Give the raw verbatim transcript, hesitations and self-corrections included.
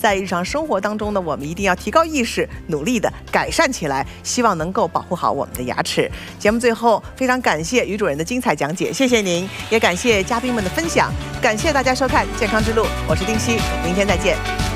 在日常生活当中呢，我们一定要提高意识，努力的改善起来，希望能够保护好我们的牙齿。节目最后，非常感谢于主任的精彩讲解，谢谢您，也感谢嘉宾们的分享，感谢大家收看《健康之路》，我是丁希，明天再见。